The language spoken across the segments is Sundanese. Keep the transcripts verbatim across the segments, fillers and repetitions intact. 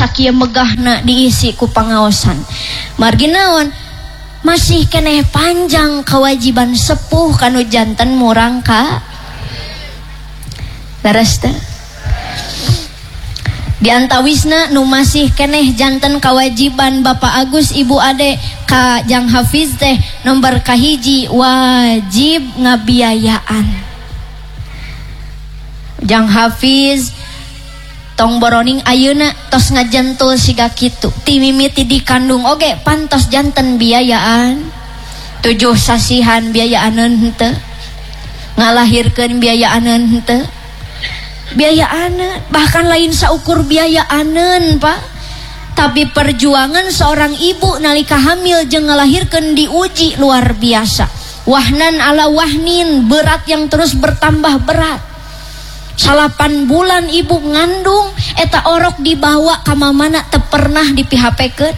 sakieu megahna diisi ku pangaosan. Margi naon? Masih keneh panjang kewajiban sepuh kanu janten murang ka beres teh. Di antawisna nu masih keneh janten kewajiban Bapak Agus Ibu Ade ka Jang Hafiz teh nomor kahiji wajib ngabiayaan. Jang Hafiz tong boroning ayeuna tos ngajentul siga kitu ti mimiti dikandung oge pantos janten biayaan tujuh sasihan biayaaneun henteu ngalahirkeun biayaaneun henteu biayaaneun bahkan lain saukur biayaaneun Pak tapi perjuangan seorang ibu nalika hamil jeung ngalahirkeun diuji luar biasa wahnan ala wahnin berat yang terus bertambah berat. Salapan bulan ibu ngandung eta orok dibawa ka mamana teu pernah dipihapekeun.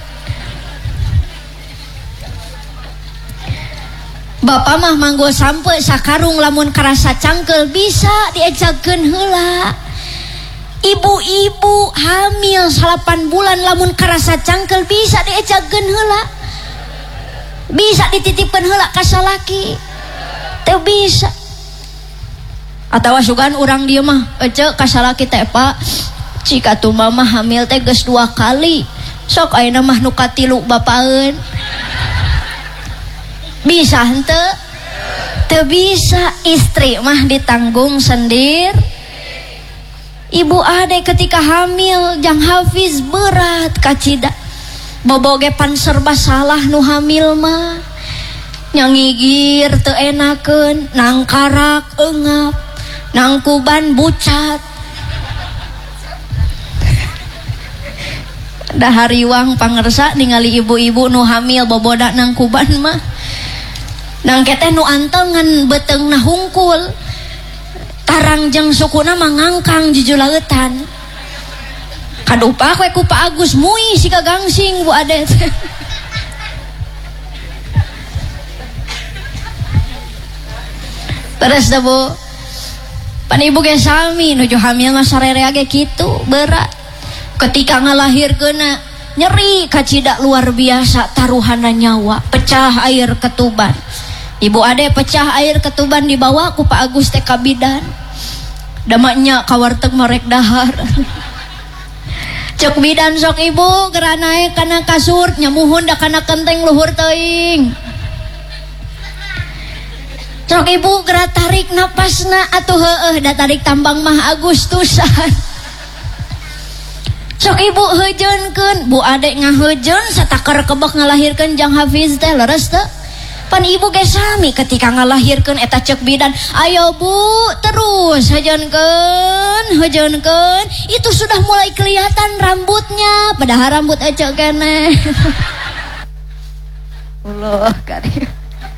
Bapak mah manggo sampe sakarung lamun karasa cangkel bisa diejagkeun heula. Ibu-ibu hamil salapan bulan lamun karasa cangkel bisa diejagkeun heula. Bisa dititipkeun heula ka salaki. Teu bisa. Atawa sugan urang dieu mah ece kasalaki teh Pak cika tu mama hamil teh geus dua kali sok ayeuna mah nu katilu bapaeun bisa henteu teu bisa istri mah ditanggung sendir. Ibu Ade ketika hamil Jang Hafiz berat kacida boboge pan serba salah nu hamil mah nyangigir teu enakeun nangkarak eungap nangkuban bucat dahariwang pangersa ningali ibu-ibu nu hamil boboda nangkuban mah nang keteh nu antengan beteungna hungkul tarang jeung sukuna mah ngangkang jujulaeutan kadupak we ku Pak Agus mui siga gangsing Bu Ade terus dah Bu pan ibu ge sami nuju hamil mah sarerea ge kitu berat ketika ngalahirkeunna nyeri kacida luar biasa taruhanna nyawa pecah air ketuban. Ibu Ade pecah air ketuban dibawa ku Pak Agus teh ka bidan damaknya kawarteg merek dahar cek bidan sok ibu geura naek kana kasur nyamuhun da kana kenteng luhur teuing sok ibu gerak tarik napasna atuh heueuh da tarik tambang mah Agustusan sok ibu heujeunkeun Bu Ade ngaheujeun satakar kebek ngalahirkeun Jang Hafiz teh leres teu pan ibu ge sami ketika ngalahirkeun eta cek bidan ayo Bu terus heujeunkeun heujeunkeun itu sudah mulai kelihatan rambutnya padahal rambut ece keneh Allah karim.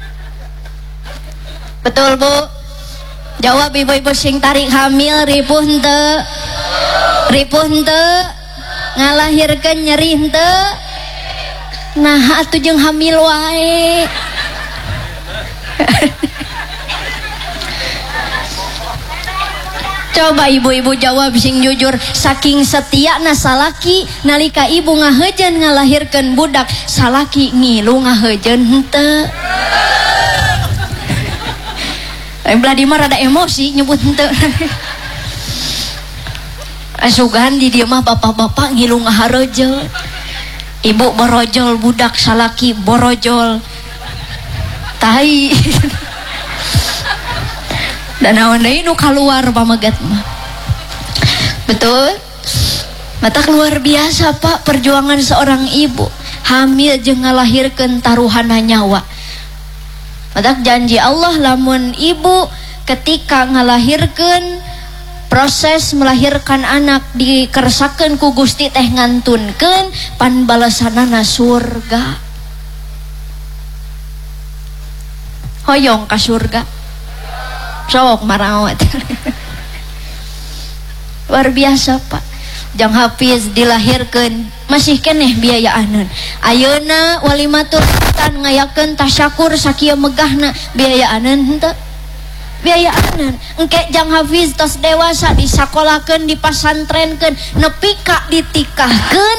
Betul Bu? Jawab ibu-ibu sing tarik hamil ripuh henteu? Ripuh henteu? Ngalahirkeun nyeri henteu? Nah atuh jeung hamil wae. Coba ibu-ibu jawab sing jujur saking setiana salaki nalika ibu ngaheujeun ngalahirkeun budak salaki ngilu ngaheujeun henteu? Belah di mah rada emosi nyebut henteu. Asugan di dieu mah bapak-bapak ngilu ngahareujeun. Ibu borojol budak salaki borojol. Tai. Dan naon deui nu kaluar pamegat mah. Betul? Mata luar biasa Pak perjuangan seorang ibu hamil jeung ngalahirkeun taruhanna nyawa. Madak janji Allah lamun ibu ketika ngalahirkeun proses melahirkan anak dikersakeun ku Gusti teh ngantunkeun pan balasanana surga. Hoyong ka surga. Sok marawat. Luar biasa Pak. Jang Hafiz dilahirkeun masih keneh biayaaneun. Ayeuna walimatul khitan ngayakeun tasyakur sakieu megahna biayaaneun henteu? Biayaaneun. Engke Jang Hafiz tos dewasa disakolakeun dipasantrenkeun nepi ka ditikahkeun